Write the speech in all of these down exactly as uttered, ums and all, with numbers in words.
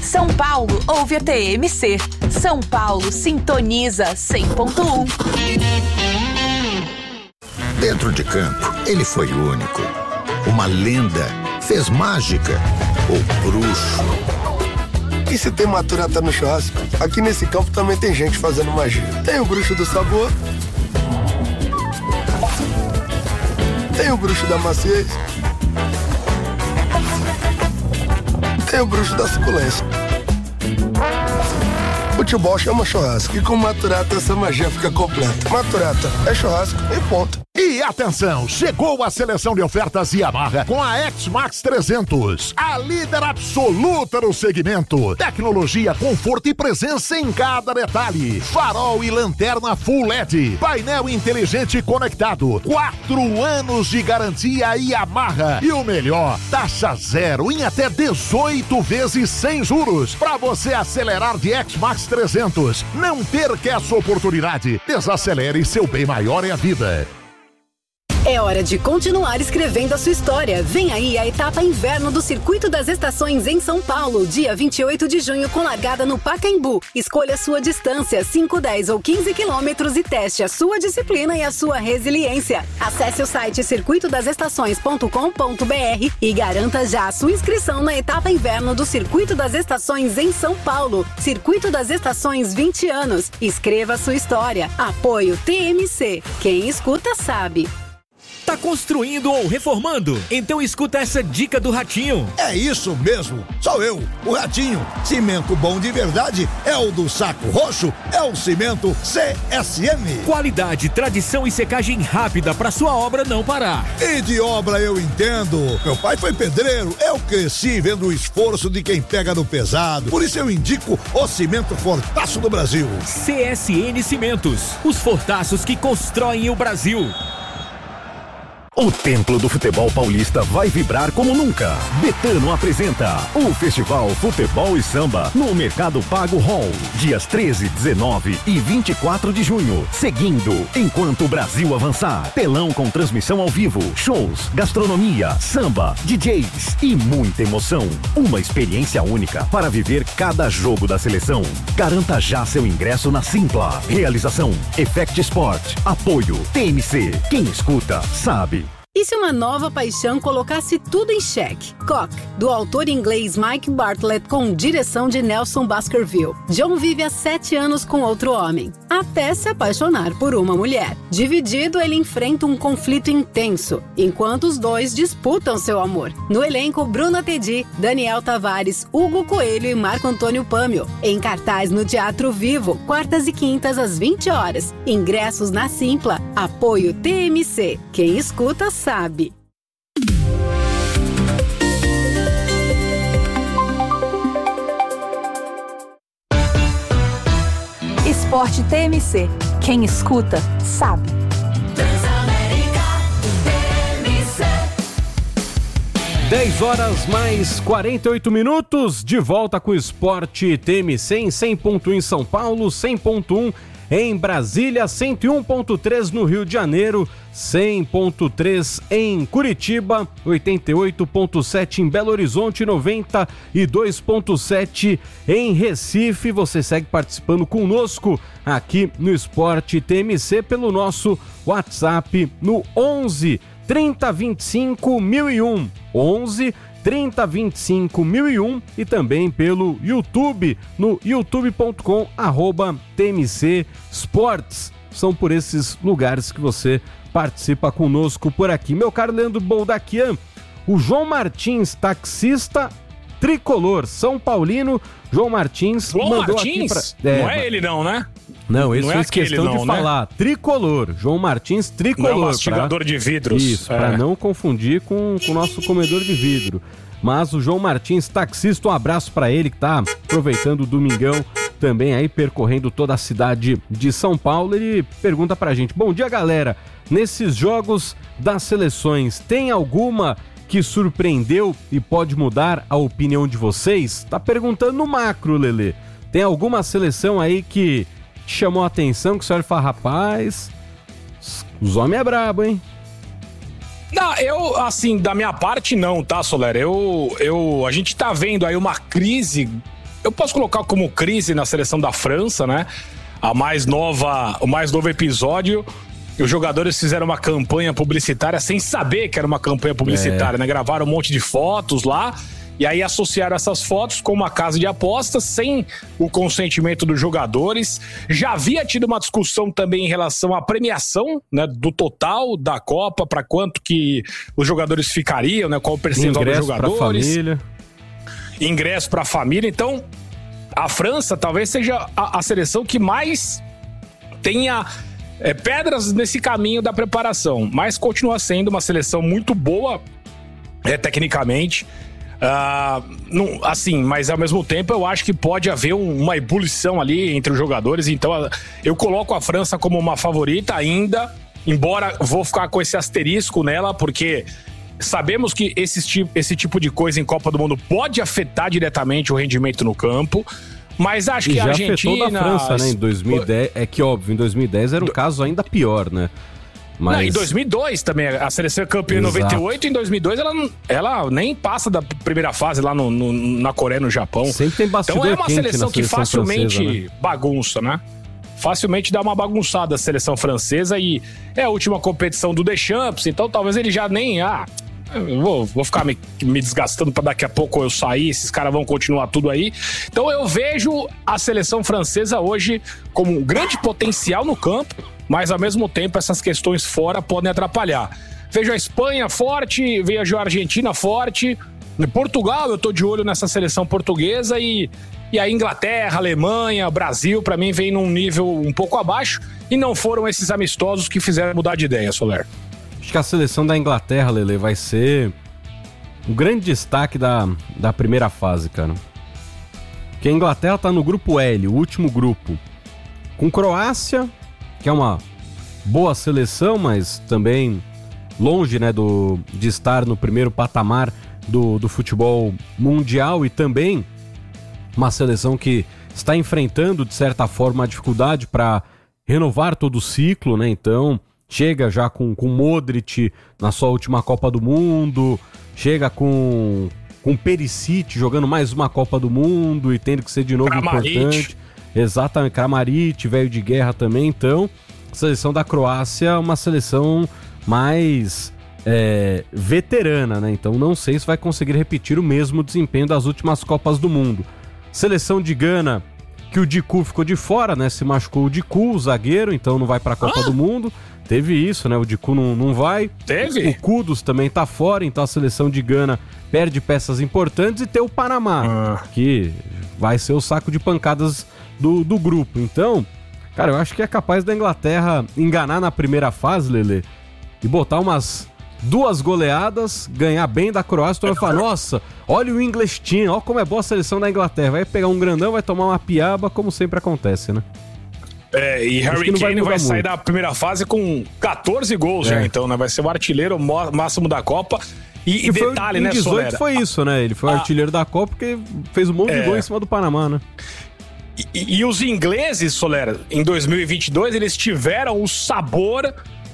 São Paulo ouve a T M C. São Paulo sintoniza cem ponto um. Dentro de campo, ele foi único. Uma lenda, fez mágica, o bruxo. E se tem maturata no churrasco, aqui nesse campo também tem gente fazendo magia. Tem o bruxo do sabor, tem o bruxo da maciez, tem o bruxo da suculência. Futebol chama churrasco e com maturata essa magia fica completa. Maturata é churrasco e ponto. E atenção, chegou a seleção de ofertas Yamaha com a X-Max trezentos, a líder absoluta no segmento. Tecnologia, conforto e presença em cada detalhe. Farol e lanterna Full L E D, painel inteligente conectado, quatro anos de garantia Yamaha. E o melhor, taxa zero em até dezoito vezes sem juros, para você acelerar de X-Max trezentos. Não perca essa oportunidade. Desacelere, seu bem maior é a vida. É hora de continuar escrevendo a sua história. Vem aí a etapa inverno do Circuito das Estações em São Paulo, dia vinte e oito de junho, com largada no Pacaembu. Escolha a sua distância, cinco, dez ou quinze quilômetros, e teste a sua disciplina e a sua resiliência. Acesse o site circuito das estações ponto com ponto b r e garanta já a sua inscrição na etapa inverno do Circuito das Estações em São Paulo. Circuito das Estações, vinte anos. Escreva a sua história. Apoio T M C. Quem escuta sabe. Tá construindo ou reformando? Então escuta essa dica do Ratinho. É isso mesmo, sou eu, o Ratinho. Cimento bom de verdade é o do Saco Roxo, é o cimento C S M. Qualidade, tradição e secagem rápida para sua obra não parar. E de obra eu entendo. Meu pai foi pedreiro, eu cresci vendo o esforço de quem pega no pesado. Por isso eu indico o cimento Fortaço do Brasil. C S N Cimentos, os fortaços que constroem o Brasil. O Templo do Futebol Paulista vai vibrar como nunca. Betano apresenta o Festival Futebol e Samba no Mercado Pago Hall, dias treze, dezenove e vinte e quatro de junho. Seguindo, enquanto o Brasil avançar, telão com transmissão ao vivo, shows, gastronomia, samba, D Js e muita emoção. Uma experiência única para viver cada jogo da seleção. Garanta já seu ingresso na Simpla. Realização Effect Sport. Apoio T M C. Quem escuta sabe. E se uma nova paixão colocasse tudo em xeque? Cock, do autor inglês Mike Bartlett, com direção de Nelson Baskerville. John vive há sete anos com outro homem, até se apaixonar por uma mulher. Dividido, ele enfrenta um conflito intenso, enquanto os dois disputam seu amor. No elenco, Bruna Tedi, Daniel Tavares, Hugo Coelho e Marco Antônio Pâmio. Em cartaz no Teatro Vivo, quartas e quintas às vinte horas. Ingressos na Simpla. Apoio T M C. Quem escuta sabe. Esporte T M C. Quem escuta sabe. dez horas mais quarenta e oito minutos, de volta com o Esporte T M C em cem ponto um em São Paulo, cem ponto um em Brasília, cento e um ponto três no Rio de Janeiro, cem ponto três em Curitiba, oitenta e oito ponto sete em Belo Horizonte, noventa e dois ponto sete em Recife. Você segue participando conosco aqui no Esporte T M C pelo nosso WhatsApp no onze, trinta, vinte e cinco, mil e um, onze, trinta, vinte e cinco, mil e um, e também pelo YouTube, no youtube ponto com, arroba T M C Sports. São por esses lugares que você participa conosco por aqui. Meu caro Leandro Boldaquian, o João Martins, taxista tricolor, São Paulino, João Martins João mandou Martins? aqui pra... é, não é ele não, né? Não, esse não fez é aquele, questão não, de né? falar. Tricolor, João Martins tricolor. Não é mastigador pra... de vidros. Isso, é. para não confundir com o nosso comedor de vidro. Mas o João Martins, taxista, um abraço para ele que tá aproveitando o domingão também aí, percorrendo toda a cidade de São Paulo. Ele pergunta pra gente: bom dia, galera, nesses jogos das seleções, tem alguma que surpreendeu e pode mudar a opinião de vocês? Tá perguntando no macro, Lelê. Tem alguma seleção aí que te chamou a atenção, que o senhor fala, rapaz, os homens é brabo, hein? Não, eu, assim, da minha parte não, tá, Soler? Eu, eu, a gente tá vendo aí uma crise eu posso colocar como crise na seleção da França, né? A mais nova, o mais novo episódio. Os jogadores fizeram uma campanha publicitária sem saber que era uma campanha publicitária, é. né? Gravaram um monte de fotos lá e aí associaram essas fotos com uma casa de apostas sem o consentimento dos jogadores. Já havia tido uma discussão também em relação à premiação, né? Do total da Copa, para quanto que os jogadores ficariam, né? Qual o percentual dos jogadores. Ingresso para a família. Ingresso para a família. Então, a França talvez seja a, a seleção que mais tenha... É, pedras nesse caminho da preparação, mas continua sendo uma seleção muito boa é, tecnicamente, uh, não, assim, mas ao mesmo tempo eu acho que pode haver um, uma ebulição ali entre os jogadores, então eu coloco a França como uma favorita ainda, embora vou ficar com esse asterisco nela, porque sabemos que esse, esse tipo de coisa em Copa do Mundo pode afetar diretamente o rendimento no campo. Mas acho e que a Argentina... afetou da França, né, em dois mil e dez. É que, óbvio, em dois mil e dez era um Do... caso ainda pior, né? Mas... Não, em dois mil e dois também, a seleção é campeã em noventa e oito, em dois mil e dois ela, ela nem passa da primeira fase lá no, no, na Coreia, no Japão. Sempre tem bastidor Então é uma seleção que seleção facilmente francesa, né? bagunça, né? Facilmente dá uma bagunçada a seleção francesa e é a última competição do Deschamps, então talvez ele já nem... Ah, eu vou, vou ficar me, me desgastando para daqui a pouco eu sair, esses caras vão continuar tudo aí. Então eu vejo a seleção francesa hoje como um grande potencial no campo, mas ao mesmo tempo essas questões fora podem atrapalhar. Vejo a Espanha forte, vejo a Argentina forte, Portugal eu tô de olho nessa seleção portuguesa e, e a Inglaterra, Alemanha, Brasil para mim vem num nível um pouco abaixo e não foram esses amistosos que fizeram mudar de ideia, Soler. Acho que a seleção da Inglaterra, Lele, vai ser o grande destaque da, da primeira fase, cara. Porque a Inglaterra tá no grupo L, o último grupo, com Croácia, que é uma boa seleção, mas também longe, né, do, de estar no primeiro patamar do, do futebol mundial, e também uma seleção que está enfrentando, de certa forma, a dificuldade para renovar todo o ciclo, né? Então... chega já com, com Modric na sua última Copa do Mundo, chega com, com Perisic jogando mais uma Copa do Mundo e tendo que ser de novo Kramaric. Importante. Exatamente, Kramaric, velho de guerra também. Então, a seleção da Croácia é uma seleção mais é, veterana, né? Então não sei se vai conseguir repetir o mesmo desempenho das últimas Copas do Mundo. Seleção de Gana, que o Dicu ficou de fora, né? Se machucou o Dicu, o zagueiro, então não vai para a Copa ah? do Mundo. Teve isso, né? O Dicu não, não vai. Teve. O Kudus também tá fora, então a seleção de Gana perde peças importantes. E tem o Panamá, ah. que vai ser o saco de pancadas do, do grupo. Então, cara, eu acho que é capaz da Inglaterra enganar na primeira fase, Lelê, e botar umas duas goleadas, ganhar bem da Croácia. Então vai falar, nossa, olha o English Team, olha como é boa a seleção da Inglaterra. Vai pegar um grandão, vai tomar uma piaba, como sempre acontece, né? É, e Harry Kane vai, vai sair da primeira fase com catorze gols, é. já, então, né? Vai ser o artilheiro máximo da Copa. E, e detalhe, né, Solera? Foi isso, né? Ele foi o ah, artilheiro da Copa porque fez um monte é. de gol em cima do Panamá, né? E, e os ingleses, Solera, em dois mil e vinte e dois, eles tiveram o sabor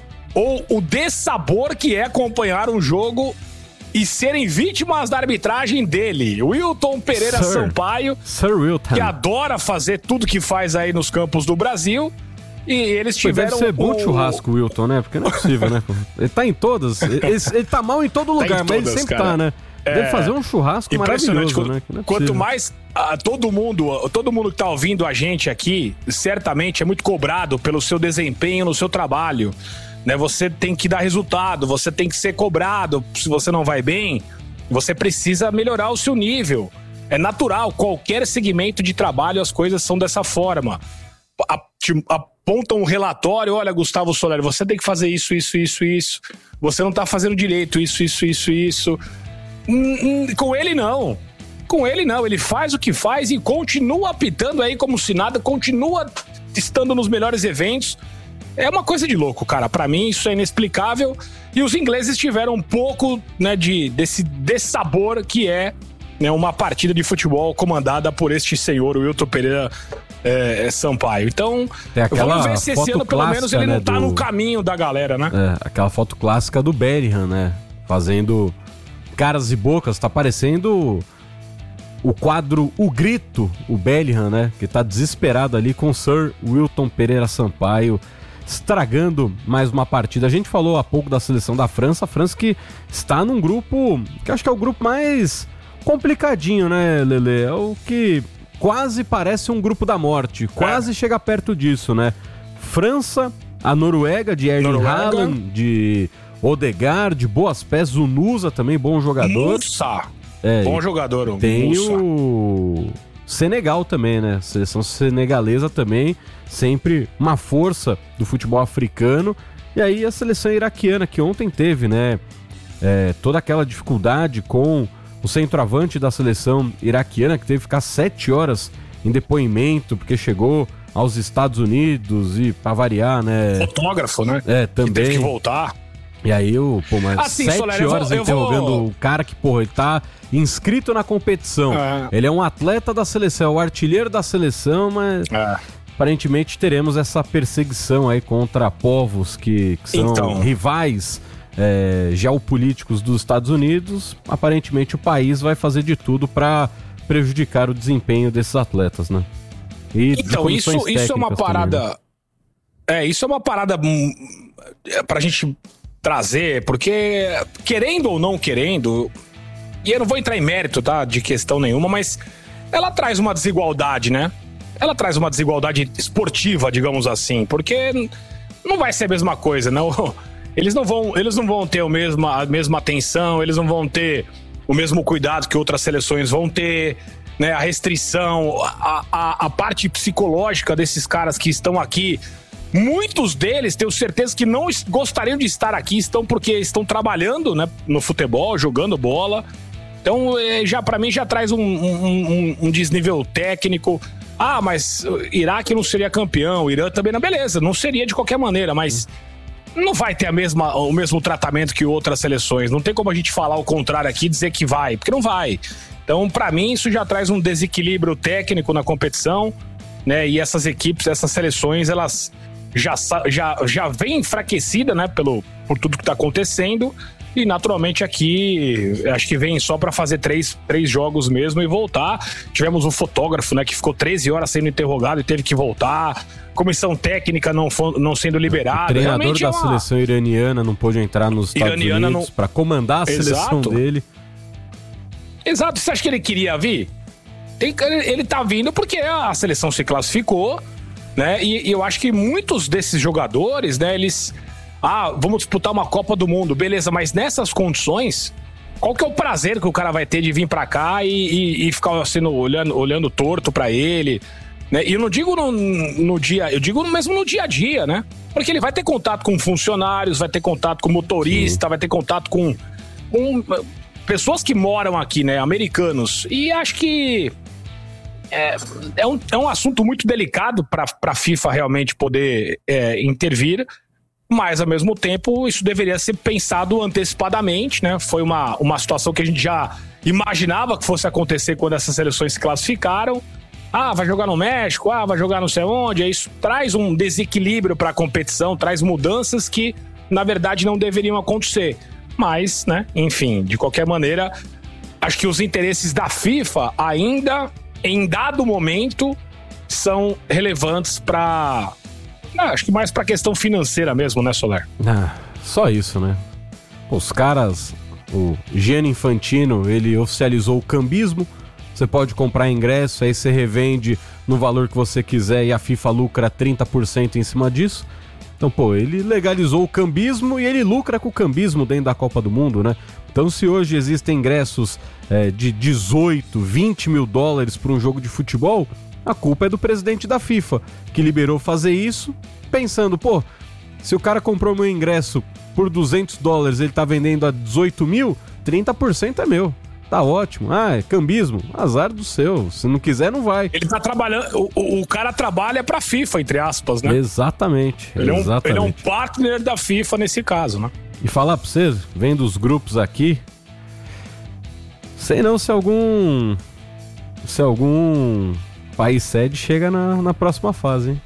ou o dessabor que é acompanhar um jogo e serem vítimas da arbitragem dele. Wilton Pereira Sir, Sampaio, Sir Wilton, que adora fazer tudo que faz aí nos campos do Brasil. E eles tiveram... Deve ser bom o... churrasco, Wilton, né? Porque não é possível, né? Ele tá em todas. Ele, ele tá mal em todo lugar, tá em todas, mas ele sempre cara. tá, né? Deve é... fazer um churrasco maravilhoso, quando, né? Quanto mais ah, todo mundo, todo mundo que tá ouvindo a gente aqui, certamente é muito cobrado pelo seu desempenho no seu trabalho. Né, você tem que dar resultado, você tem que ser cobrado. Se você não vai bem, você precisa melhorar o seu nível. É natural, qualquer segmento de trabalho as coisas são dessa forma. A, te, apontam um relatório, olha, Gustavo Soler, você tem que fazer isso, isso, isso, isso. Você não tá fazendo direito isso, isso, isso, isso. Hum, hum, com ele não. Com ele não, ele faz o que faz e continua apitando aí como se nada, continua estando nos melhores eventos. É uma coisa de louco, cara. Pra mim isso é inexplicável. E os ingleses tiveram um pouco, né, de, desse dessabor que é, né, uma partida de futebol comandada por este senhor, Wilton Pereira é, Sampaio. Então, vamos ver se esse ano, pelo menos, ele não, né, tá do... no caminho da galera, né? É, aquela foto clássica do Bellingham, né? Fazendo caras e bocas. Tá parecendo o quadro O Grito, o Bellingham, né? Que tá desesperado ali com o Sir Wilton Pereira Sampaio, estragando mais uma partida. A gente falou há pouco da seleção da França, a França que está num grupo, que acho que é o grupo mais complicadinho, né, Lelê? É o que quase parece um grupo da morte, quase é. chega perto disso, né? França, a Noruega, de Erling Haaland, de Odegaard, de Boas Pés, o Nusa também, bom jogador. Nusa! É, bom jogador, o Tem Nusa. o Senegal também, né? Seleção senegalesa também, sempre uma força do futebol africano. E aí a seleção iraquiana, que ontem teve, né? É, toda aquela dificuldade com o centroavante da seleção iraquiana, que teve que ficar sete horas em depoimento, porque chegou aos Estados Unidos e, pra variar, né? Fotógrafo, né? É, também. Que teve que voltar. E aí, o pô, mas assim, sete Soler, horas eu vou, eu interrogando vou... o cara que, pô, ele tá inscrito na competição. É. Ele é um atleta da seleção, o artilheiro da seleção, mas é. aparentemente teremos essa perseguição aí contra povos que, que são então... rivais é, geopolíticos dos Estados Unidos. Aparentemente o país vai fazer de tudo para prejudicar o desempenho desses atletas, né? E então, isso, isso é uma parada... Também, né? É, isso é uma parada pra gente trazer, porque querendo ou não querendo, e eu não vou entrar em mérito, tá, de questão nenhuma, mas ela traz uma desigualdade, né? Ela traz uma desigualdade esportiva, digamos assim, porque não vai ser a mesma coisa, não. Eles não vão, eles não vão ter o mesmo, a mesma atenção, eles não vão ter o mesmo cuidado que outras seleções vão ter, né? A restrição, a, a, a parte psicológica desses caras que estão aqui. Muitos deles, tenho certeza que não gostariam de estar aqui, estão porque estão trabalhando, né, no futebol, jogando bola. Então, já para mim, já traz um, um, um, um desnível técnico. Ah, mas o Iraque não seria campeão, o Irã também não. Beleza, não seria de qualquer maneira, mas não vai ter a mesma, o mesmo tratamento que outras seleções. Não tem como a gente falar o contrário aqui e dizer que vai, porque não vai. Então, para mim, isso já traz um desequilíbrio técnico na competição, né? E essas equipes, essas seleções, elas... Já, já, já vem enfraquecida, né, pelo, por tudo que está acontecendo, e naturalmente aqui acho que vem só para fazer três, três jogos mesmo e voltar. Tivemos um fotógrafo, né, que ficou treze horas sendo interrogado e teve que voltar, comissão técnica não, não sendo liberada. O treinador Realmente da é uma... seleção iraniana não pôde entrar nos Estados iraniana Unidos não... para comandar a seleção Exato. dele. Exato, você acha que ele queria vir? Tem, ele tá vindo porque a seleção se classificou, né? E, e eu acho que muitos desses jogadores, né, eles... Ah, vamos disputar uma Copa do Mundo, beleza, mas nessas condições, qual que é o prazer que o cara vai ter de vir pra cá e, e, e ficar sendo, olhando, olhando torto pra ele, né? E eu não digo no, no dia, eu digo mesmo no dia a dia, né? Porque ele vai ter contato com funcionários, vai ter contato com motorista, Sim. vai ter contato com, com pessoas que moram aqui, né, americanos, e acho que É, é, um, é um assunto muito delicado para a FIFA realmente poder é, intervir, mas ao mesmo tempo isso deveria ser pensado antecipadamente, né? Foi uma, uma situação que a gente já imaginava que fosse acontecer quando essas seleções se classificaram. Ah, vai jogar no México, ah, vai jogar não sei onde. Isso traz um desequilíbrio para a competição, traz mudanças que na verdade não deveriam acontecer. Mas, né, enfim, de qualquer maneira, acho que os interesses da FIFA ainda... em dado momento, são relevantes para... Ah, acho que mais para questão financeira mesmo, né, Soler? Ah, só isso, né? Os caras... O Gianni Infantino, ele oficializou o cambismo. Você pode comprar ingresso, aí você revende no valor que você quiser e a FIFA lucra trinta por cento em cima disso. Então, pô, ele legalizou o cambismo e ele lucra com o cambismo dentro da Copa do Mundo, né? Então, se hoje existem ingressos é, de dezoito, vinte mil dólares para um jogo de futebol, a culpa é do presidente da FIFA, que liberou fazer isso, pensando, pô, se o cara comprou meu ingresso por duzentos dólares, ele tá vendendo a dezoito mil, trinta por cento é meu. Tá ótimo. Ah, é cambismo. Azar do seu. Se não quiser, não vai. Ele tá trabalhando... O, o cara trabalha pra FIFA, entre aspas, né? Exatamente. Ele, exatamente. É um, ele é um partner da FIFA nesse caso, né? E falar pra vocês, vendo os grupos aqui, sei não se algum... Se algum país sede chega na, na próxima fase, hein?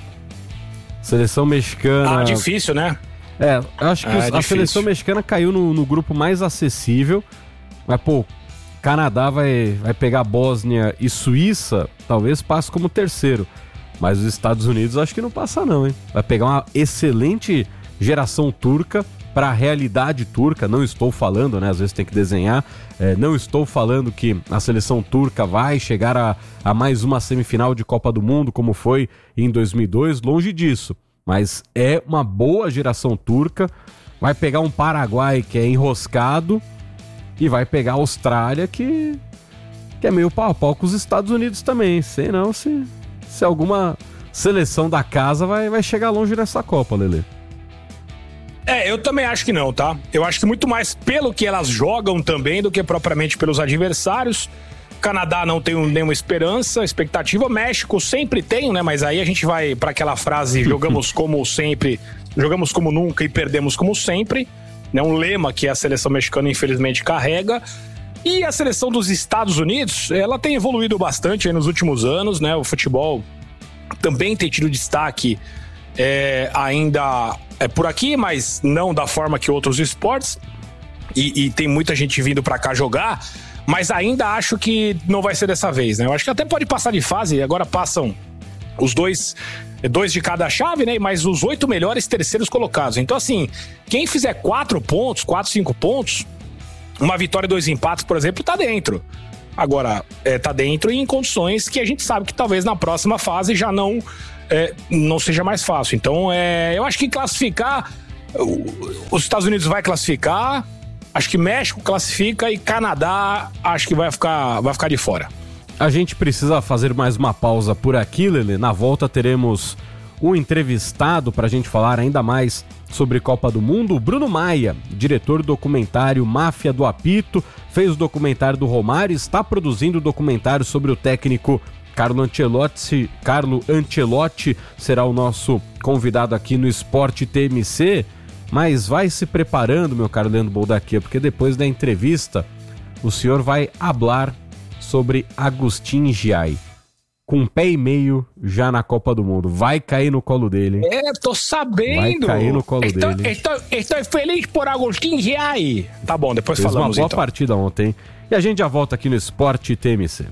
Seleção mexicana... Ah, difícil, né? É, acho que é, a difícil. Seleção mexicana caiu no, no grupo mais acessível. Mas, pô, Canadá vai, vai pegar Bósnia e Suíça, talvez passe como terceiro. Mas os Estados Unidos acho que não passa não, hein? Vai pegar uma excelente geração turca para a realidade turca. Não estou falando, né? Às vezes tem que desenhar. É, não estou falando que a seleção turca vai chegar a, a mais uma semifinal de Copa do Mundo, como foi em dois mil e dois. Longe disso. Mas é uma boa geração turca. Vai pegar um Paraguai que é enroscado e vai pegar a Austrália que, que é meio pau a pau com os Estados Unidos também. Sei não se, se alguma seleção da casa vai, vai chegar longe nessa Copa, Lelê. É, eu também acho que não, tá? Eu acho que muito mais pelo que elas jogam também do que propriamente pelos adversários. Canadá não tem nenhuma esperança, expectativa. México sempre tem, né? Mas aí a gente vai para aquela frase: jogamos como sempre, jogamos como nunca e perdemos como sempre. É um lema que a seleção mexicana infelizmente carrega. E a seleção dos Estados Unidos, ela tem evoluído bastante aí nos últimos anos, né? O futebol também tem tido destaque é, ainda é por aqui, mas não da forma que outros esportes. E, e tem muita gente vindo para cá jogar. Mas ainda acho que não vai ser dessa vez, né? Eu acho que até pode passar de fase. Agora passam os dois, dois de cada chave, né? Mas os oito melhores terceiros colocados. Então, assim, quem fizer quatro pontos, quatro, cinco pontos, uma vitória e dois empates, por exemplo, tá dentro. Agora, é, tá dentro em condições que a gente sabe que talvez na próxima fase já não, é, não seja mais fácil. Então, é, eu acho que classificar, os Estados Unidos vai classificar. Acho que México classifica e Canadá acho que vai ficar, vai ficar de fora. A gente precisa fazer mais uma pausa por aqui, Lelê. Na volta teremos um entrevistado para a gente falar ainda mais sobre Copa do Mundo. O Bruno Maia, diretor do documentário Máfia do Apito, fez o documentário do Romário, está produzindo o documentário sobre o técnico Carlo Ancelotti. Carlo Ancelotti será o nosso convidado aqui no Esporte T M C. Mas vai se preparando, meu caro Leandro Boldaquia, porque depois da entrevista o senhor vai hablar sobre Agustin Giai. Com um pé e meio já na Copa do Mundo. Vai cair no colo dele. É, tô sabendo. Vai cair no colo estou, dele. Estou, estou feliz por Agustin Giai. Tá bom, depois Fez falamos uma boa então. partida ontem. E a gente já volta aqui no Esporte T M C.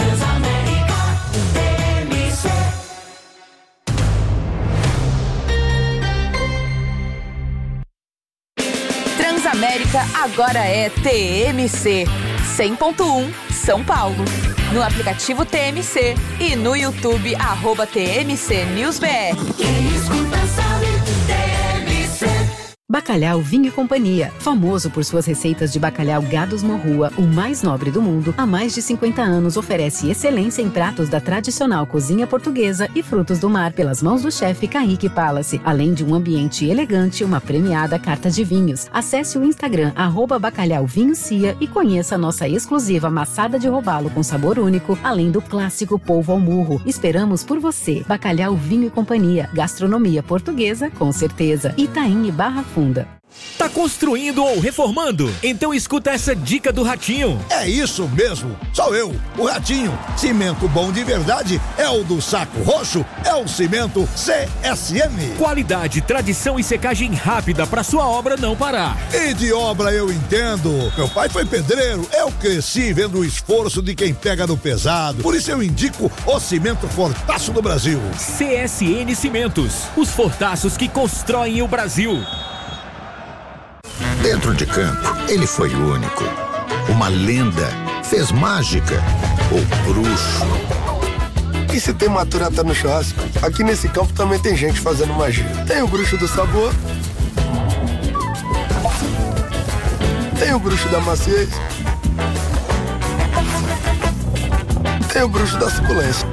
Transamérica agora é T M C cem ponto um São Paulo. No aplicativo T M C e no YouTube, arroba T M C News B R. Quem escuta sabe, T M C. Bacalhau Vinho e Companhia, famoso por suas receitas de bacalhau Gados Morrua, o mais nobre do mundo, há mais de cinquenta anos oferece excelência em pratos da tradicional cozinha portuguesa e frutos do mar pelas mãos do chefe Kaique Palace, além de um ambiente elegante e uma premiada carta de vinhos. Acesse o Instagram, arroba Bacalhau Vinho Cia e conheça a nossa exclusiva maçada de robalo com sabor único, além do clássico polvo ao murro. Esperamos por você. Bacalhau Vinho e Companhia, gastronomia portuguesa com certeza. Itaim e Barra Funda. Tá construindo ou reformando? Então escuta essa dica do Ratinho. É isso mesmo, sou eu, o Ratinho. Cimento bom de verdade é o do Saco Roxo, é o Cimento C S M. Qualidade, tradição e secagem rápida pra sua obra não parar. E de obra eu entendo. Meu pai foi pedreiro, eu cresci vendo o esforço de quem pega no pesado. Por isso eu indico o Cimento Fortaço do Brasil. C S N Cimentos, os fortaços que constroem o Brasil. Dentro de campo, ele foi único. Uma lenda, fez mágica, o bruxo. E se tem maturata no churrasco, aqui nesse campo também tem gente fazendo magia. Tem o bruxo do sabor, tem o bruxo da maciez, tem o bruxo da suculência.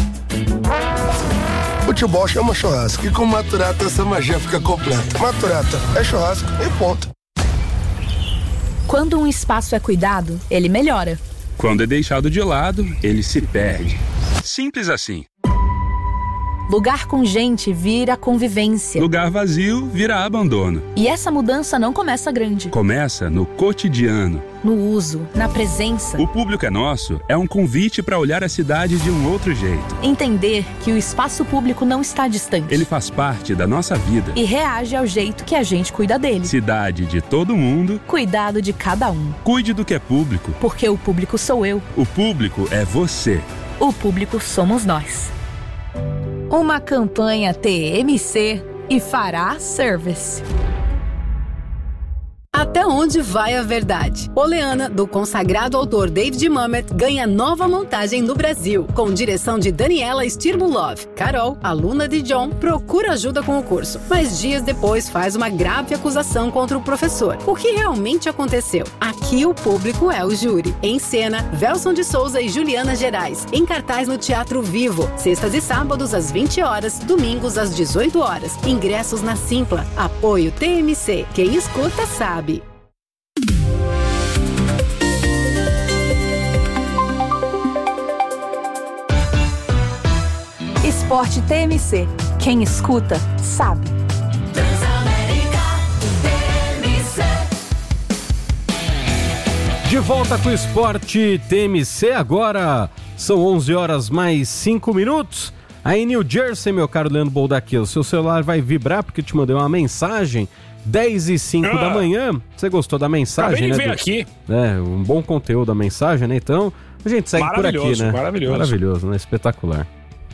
Futebol chama churrasco e com maturata essa magia fica completa. Maturata é churrasco e ponto. Quando um espaço é cuidado, ele melhora. Quando é deixado de lado, ele se perde. Simples assim. Lugar com gente vira convivência. Lugar vazio vira abandono. E essa mudança não começa grande. Começa no cotidiano. No uso, na presença. O Público é Nosso é um convite para olhar a cidade de um outro jeito. Entender que o espaço público não está distante. Ele faz parte da nossa vida. E reage ao jeito que a gente cuida dele. Cidade de todo mundo. Cuidado de cada um. Cuide do que é público. Porque o público sou eu. O público é você. O público somos nós. Uma campanha T M C e Fará Service. Até onde vai a verdade? Oleana, do consagrado autor David Mamet, ganha nova montagem no Brasil, com direção de Daniela Stirbulov. Carol, aluna de John, procura ajuda com o curso, mas dias depois faz uma grave acusação contra o professor. O que realmente aconteceu? Aqui o público é o júri. Em cena, Velson de Souza e Juliana Gerais, em cartaz no Teatro Vivo, sextas e sábados às vinte horas, domingos às dezoito horas. Ingressos na Simpla. Apoio T M C. Quem escuta sabe. Esporte T M C. Quem escuta, sabe. Transamérica T M C. De volta com o Esporte T M C. Agora são onze horas mais cinco minutos. Aí em New Jersey, meu caro Leandro Boldaquil, o seu celular vai vibrar porque eu te mandei uma mensagem dez e cinco ah. da manhã. Você gostou da mensagem, Acabei né? de ver do... aqui. É, um bom conteúdo da mensagem, né? Então, a gente segue por aqui, né? Maravilhoso. Maravilhoso, né? Espetacular.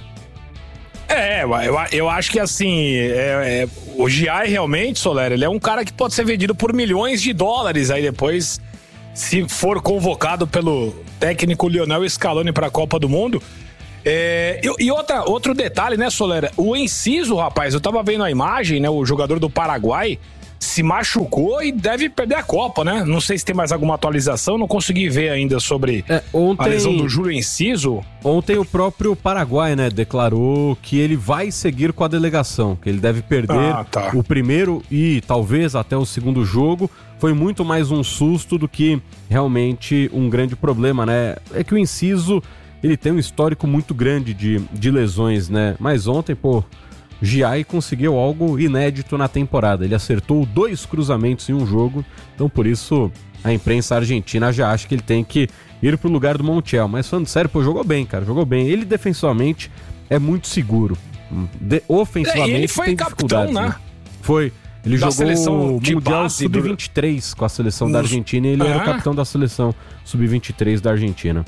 É, eu, eu acho que assim, é, é, o G I realmente, Soler, ele é um cara que pode ser vendido por milhões de dólares aí depois, se for convocado pelo técnico Lionel Scaloni para a Copa do Mundo. É, e e outra, outro detalhe, né, Soler? O Enciso, rapaz, eu tava vendo a imagem, né? O jogador do Paraguai se machucou e deve perder a Copa, né? Não sei se tem mais alguma atualização, não consegui ver ainda sobre é, ontem, a lesão do Júlio Enciso. Ontem o próprio Paraguai, né, declarou que ele vai seguir com a delegação, que ele deve perder ah, tá. o primeiro e talvez até o segundo jogo. Foi muito mais um susto do que realmente um grande problema, né? É que o Enciso, ele tem um histórico muito grande de, de lesões, né? Mas ontem, pô, Giai conseguiu algo inédito na temporada. Ele acertou dois cruzamentos em um jogo. Então, por isso, a imprensa argentina já acha que ele tem que ir pro lugar do Montiel. Mas, falando sério, pô, jogou bem, cara. Jogou bem. Ele, defensivamente, é muito seguro. De, ofensivamente, é, ele foi tem capitão, dificuldades. Né? Foi. Ele da jogou o Mundial sub vinte e três do... com a seleção Os... da Argentina. E ele é. era o capitão da seleção sub vinte e três da Argentina.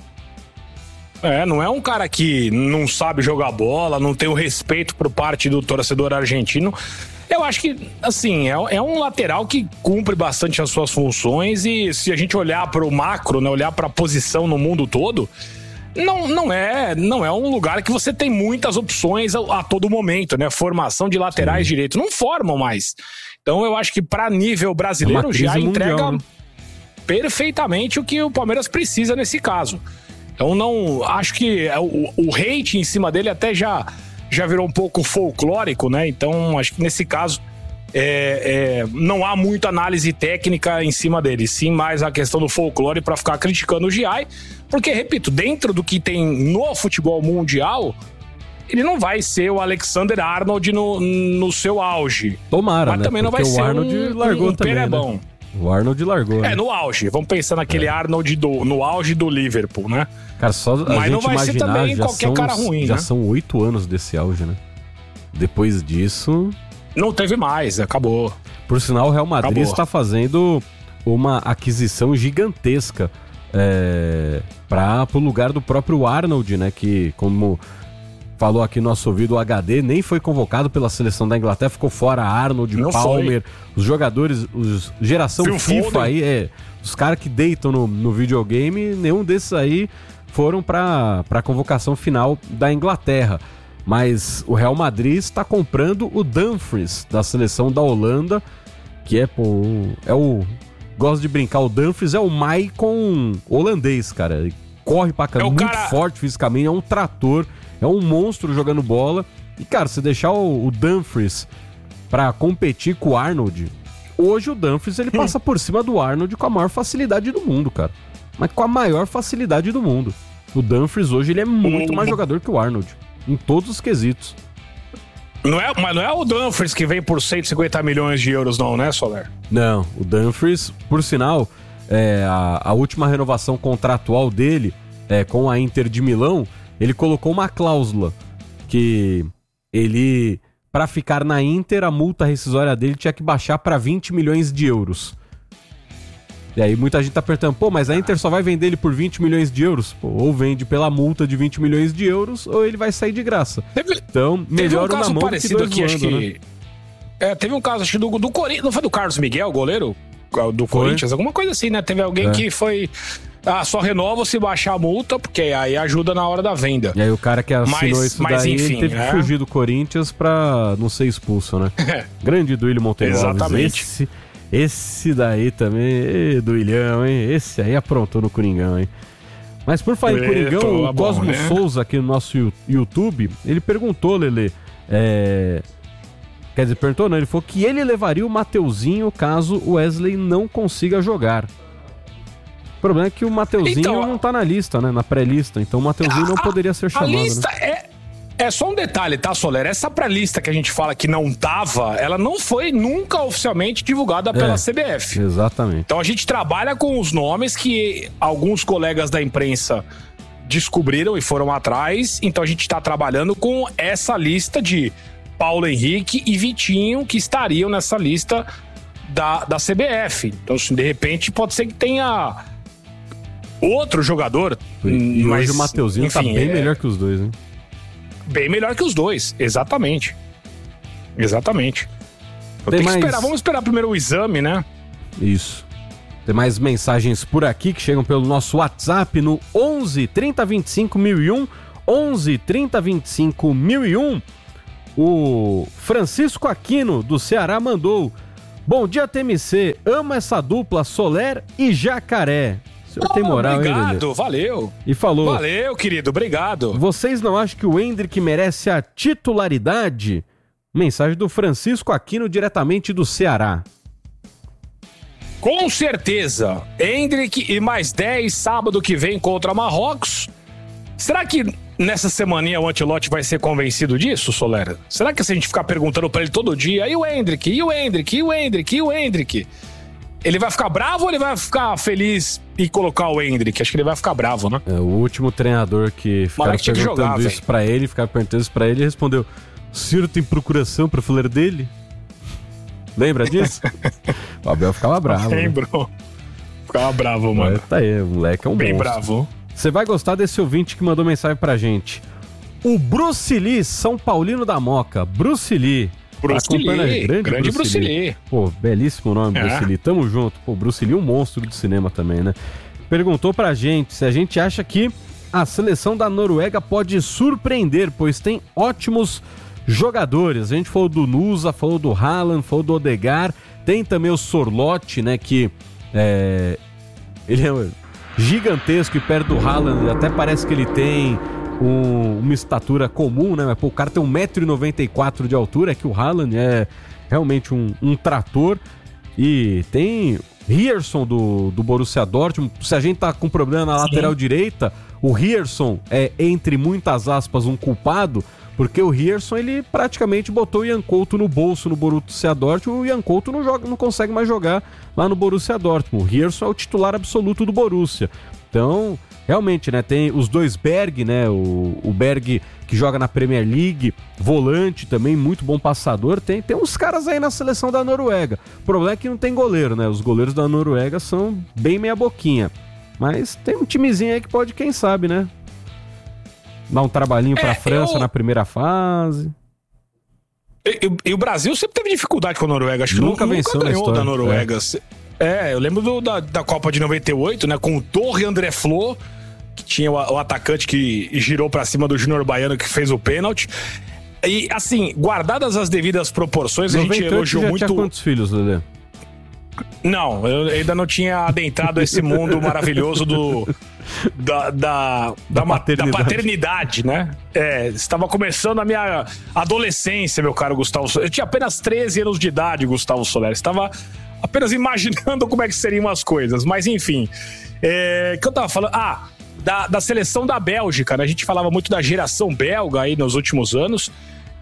É, não é um cara que não sabe jogar bola, não tem o respeito por parte do torcedor argentino. Eu acho que, assim, é, é um lateral que cumpre bastante as suas funções e se a gente olhar para o macro, né, olhar para a posição no mundo todo, não, não, é, não é um lugar que você tem muitas opções a, a todo momento, né? Formação de laterais direitos, não formam mais. Então eu acho que para nível brasileiro é já entrega mundial, né? perfeitamente o que o Palmeiras precisa nesse caso. Então não, acho que o, o hate em cima dele até já, já virou um pouco folclórico, né? Então acho que nesse caso é, é, não há muita análise técnica em cima dele, sim mais a questão do folclore para ficar criticando o Giai, porque, repito, dentro do que tem no futebol mundial, ele não vai ser o Alexander Arnold no, no seu auge. Tomara, mas né? também não porque vai ser o Arnold um, largou um também, perebão. Né? O Arnold largou. É, né? no auge. Vamos pensar naquele é. Arnold do, no auge do Liverpool, né? Cara, só a Mas gente não vai ser imaginar, também já qualquer são, cara ruim, já né? são oito anos desse auge, né? Depois disso... Não teve mais, acabou. Por sinal, o Real Madrid acabou. está fazendo uma aquisição gigantesca é, para o lugar do próprio Arnold, né? Que, como falou aqui no nosso ouvido, o H D nem foi convocado pela seleção da Inglaterra, ficou fora Arnold, não Palmer, foi. Os jogadores, os geração Phil FIFA Foden. Aí, é, os caras que deitam no, no videogame, nenhum desses aí foram para a convocação final da Inglaterra. Mas o Real Madrid está comprando o Dumfries, da seleção da Holanda, que é, pô, é o... Gosto de brincar, o Dumfries é o Maicon holandês, cara. Ele corre pra caramba, é muito cara... forte fisicamente, é um trator, é um monstro jogando bola. E, cara, se deixar o, o Dumfries pra competir com o Arnold, hoje o Dumfries ele passa por cima do Arnold com a maior facilidade do mundo, cara. Mas com a maior facilidade do mundo. O Dumfries hoje ele é muito mais jogador que o Arnold, em todos os quesitos. Não é, mas não é o Dumfries que vem por cento e cinquenta milhões de euros, não, né, Soler? Não, o Dumfries, por sinal, é, a, a última renovação contratual dele é, com a Inter de Milão, ele colocou uma cláusula que ele, para ficar na Inter, a multa rescisória dele tinha que baixar para vinte milhões de euros. E aí muita gente tá perguntando, pô, mas a Inter só vai vender ele por vinte milhões de euros? Pô, ou vende pela multa de vinte milhões de euros, ou ele vai sair de graça. Teve, então, melhor um uma mão parecido do que dois aqui, voando, acho que... né? É, teve um caso, acho que do, do Corinthians, não foi do Carlos Miguel, goleiro do foi. Corinthians? Alguma coisa assim, né? Teve alguém é. que foi... Ah, só renova se baixar a multa, porque aí ajuda na hora da venda. E aí o cara que assinou mas, isso mas, daí, enfim, ele teve é. que fugir do Corinthians pra não ser expulso, né? Grande Duílio Monteiro. Exatamente. Esse... Esse daí também, do Ilhão, hein? Esse aí aprontou no Coringão, hein? Mas por falar em Coringão, o Cosmo né? Souza aqui no nosso YouTube, ele perguntou, Lelê, é... quer dizer, perguntou não, ele falou que ele levaria o Mateuzinho caso o Wesley não consiga jogar. O problema é que o Mateuzinho então, não tá na lista, né? Na pré-lista, então o Mateuzinho a, não poderia ser chamado. A lista né? é... É só um detalhe, tá, Soler? Essa pré-lista que a gente fala que não tava, ela não foi nunca oficialmente divulgada pela é, C B F. Exatamente. Então a gente trabalha com os nomes que alguns colegas da imprensa descobriram e foram atrás. Então a gente tá trabalhando com essa lista de Paulo Henrique e Vitinho, que estariam nessa lista da, da C B F. Então, assim, de repente, pode ser que tenha outro jogador. E, e mas, hoje o Mateuzinho enfim, tá bem é... melhor que os dois, hein? Bem melhor que os dois, exatamente. Exatamente. Eu tenho mais... que esperar, vamos esperar primeiro o exame, né? Isso. Tem mais mensagens por aqui que chegam pelo nosso WhatsApp no onze, trinta, vinte e cinco, mil e um. onze, trinta, vinte e cinco, mil e um. O Francisco Aquino, do Ceará, mandou: bom dia, T M C. Amo essa dupla Soler e Jacaré. O senhor oh, tem moral, obrigado, hein, valeu. E falou: valeu, querido, obrigado. Vocês não acham que o Endrick merece a titularidade? Mensagem do Francisco Aquino, diretamente do Ceará. Com certeza. Endrick e mais dez, sábado que vem contra Marrocos. Será que nessa semaninha o Ancelotti vai ser convencido disso, Solera? Será que se a gente ficar perguntando pra ele todo dia, e o Endrick, e o Endrick, e o Endrick, e o Endrick... Ele vai ficar bravo ou ele vai ficar feliz e colocar o Endrick? Acho que ele vai ficar bravo, né? É, o último treinador que ficava perguntando jogar, isso véio. pra ele, ficava perguntando isso pra ele, respondeu: o senhor tem procuração pra falar dele? Lembra disso? O Abel ficava bravo. Lembro. Né? Ficava bravo, mano. Mas tá aí, o moleque é um bem monstro. Bravo. Você vai gostar desse ouvinte que mandou mensagem pra gente. O Bruce Lee, São Paulino da Moca. Bruce Lee. Bruce tá Lee, grande, grande Bruce, Bruce Lee. Lee. Pô, belíssimo nome, é. Bruce Lee. Tamo junto. Pô, Bruce Lee é um monstro do cinema também, né? Perguntou pra gente se a gente acha que a seleção da Noruega pode surpreender, pois tem ótimos jogadores. A gente falou do Nusa, falou do Haaland, falou do Odegaard. Tem também o Sorloth, né, que é... ele é gigantesco e perto do Haaland até parece que ele tem... Um, uma estatura comum, né? Mas, pô, o cara tem um metro e noventa e quatro de altura, é que o Haaland é realmente um, um trator. E tem Rierson do, do Borussia Dortmund. Se a gente tá com problema na Sim. lateral direita, o Rierson é, entre muitas aspas, um culpado, porque o Rierson, ele praticamente botou o Ian Couto no bolso no Borussia Dortmund. O Ian Couto não, joga, não consegue mais jogar lá no Borussia Dortmund. O Rierson é o titular absoluto do Borussia. Então... realmente, né, tem os dois Berg, né, o, o Berg que joga na Premier League, volante também, muito bom passador, tem, tem uns caras aí na seleção da Noruega. O problema é que não tem goleiro, né, os goleiros da Noruega são bem meia boquinha, mas tem um timezinho aí que pode, quem sabe, né, dar um trabalhinho pra é, França eu... na primeira fase. E, e, e o Brasil sempre teve dificuldade com a Noruega, acho que nunca, nunca venceu ganhou da Noruega. É. É, eu lembro do, da, da Copa de noventa e oito, né, com o Torre André Flo, que tinha o, o atacante que girou pra cima do Júnior Baiano, que fez o pênalti. E, assim, guardadas as devidas proporções, a gente elogiou já muito... Tinha quantos filhos, Lelê? Não, eu ainda não tinha adentrado esse mundo maravilhoso do... Da, da, da, da, paternidade. da paternidade, né? É, estava começando a minha adolescência, meu caro Gustavo Soler. Eu tinha apenas treze anos de idade, Gustavo Soler. Estava apenas imaginando como é que seriam as coisas. Mas, enfim, é, que eu tava falando... Ah, da, da seleção da Bélgica, né? A gente falava muito da geração belga aí nos últimos anos.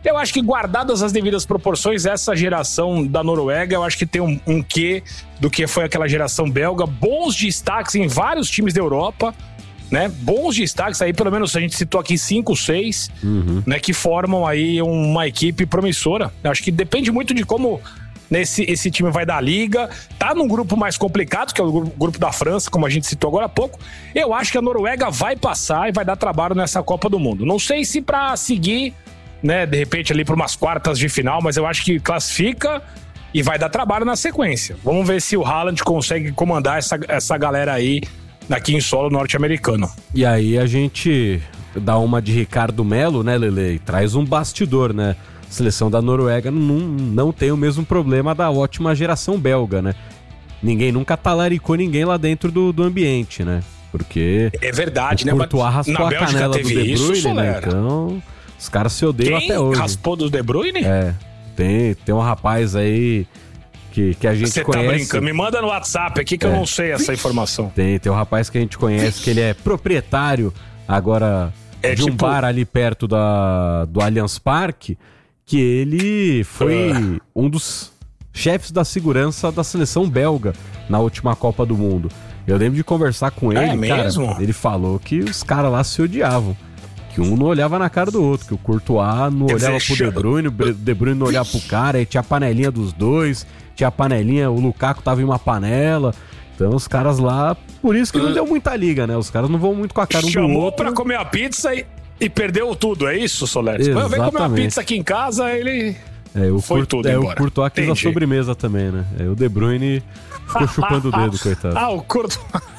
Eu acho que, guardadas as devidas proporções, essa geração da Noruega, eu acho que tem um, um quê do que foi aquela geração belga. Bons destaques em vários times da Europa, né? Bons destaques aí, pelo menos a gente citou aqui cinco, seis, uhum. né? Que formam aí uma equipe promissora. Eu acho que depende muito de como nesse, esse time vai dar a liga. Tá num grupo mais complicado, que é o grupo, grupo da França, como a gente citou agora há pouco. Eu acho que a Noruega vai passar e vai dar trabalho nessa Copa do Mundo. Não sei se pra seguir, né, de repente ali para umas quartas de final, mas eu acho que classifica e vai dar trabalho na sequência. Vamos ver se o Haaland consegue comandar essa, essa galera aí aqui em solo norte-americano. E aí a gente dá uma de Ricardo Melo, né, Lele? E traz um bastidor, né? A seleção da Noruega não, não tem o mesmo problema da ótima geração belga, né? Ninguém nunca talaricou ninguém lá dentro do, do ambiente, né? Porque é verdade, né? O Courtois raspou a canela do De Bruyne, isso, né? Então... Os caras se odeiam Quem até hoje. Raspou do De Bruyne? É. Tem, tem um rapaz aí que, que a gente Você conhece. Tá brincando? Me manda no WhatsApp aqui que é. eu não sei essa informação. Tem, tem um rapaz que a gente conhece que ele é proprietário agora é, de um tipo... bar ali perto da, do Allianz Parque, que ele foi uh. um dos chefes da segurança da seleção belga na última Copa do Mundo. Eu lembro de conversar com ele, é cara, mesmo? Ele falou que os caras lá se odiavam. Que um não olhava na cara do outro, que o Courtois não olhava pro De Bruyne, o De Bruyne não olhava pro cara, aí tinha a panelinha dos dois, tinha a panelinha, o Lukaku tava em uma panela. Então os caras lá, por isso que não deu muita liga, né? Os caras não vão muito com a cara um do outro. Chamou pra comer a pizza e, e perdeu tudo, é isso, Soler? Vem comer uma pizza aqui em casa, ele é, o foi Cur... tudo é, embora. O Courtois quis a sobremesa também, né? É, o De Bruyne ficou chupando o dedo, coitado. Ah, o Courtois...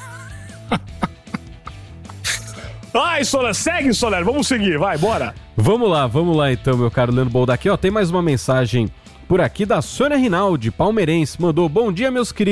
Ai, Soler, segue, Soler, vamos seguir, vai, bora. Vamos lá, vamos lá então, meu caro Leandro Bolda. Aqui, ó, tem mais uma mensagem por aqui da Sônia Rinaldi, palmeirense, mandou: bom dia, meus queridos.